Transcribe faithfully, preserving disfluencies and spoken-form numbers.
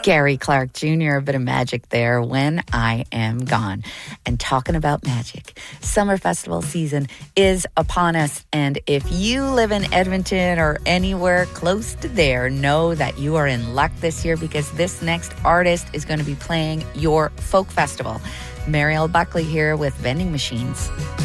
Gary Clark Junior, a bit of magic there, When I Am Gone. And talking about magic, summer festival season is upon us. And if you live in Edmonton or anywhere close to there, know that you are in luck this year because this next artist is going to be playing your folk festival. Marielle Buckley here with Vending Machines.